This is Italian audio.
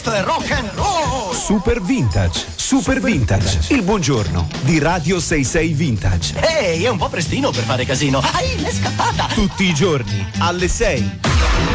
Rock and roll! Super Vintage, Super Vintage, il buongiorno di Radio 66 Vintage. Ehi, è un po' prestino per fare casino. L'è scappata! Tutti i giorni alle 6.